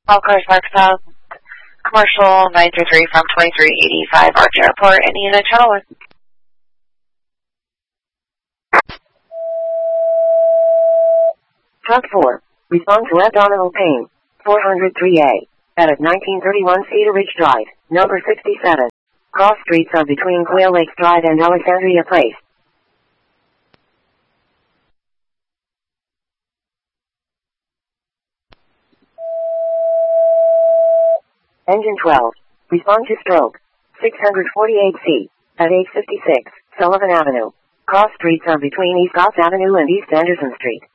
All cars marked south. Commercial 933 from 2385 Arch Airport. Any unit channel 1. Truck 4. Respond to abdominal pain. 403A. Edit 1931 Cedar Ridge Drive, number 67. Cross streets are between Quail Lakes Drive and Alexandria Place. Engine 12. Respond to stroke. 648C. At 856 Sullivan Avenue. Cross streets are between East Goss Avenue and East Anderson Street.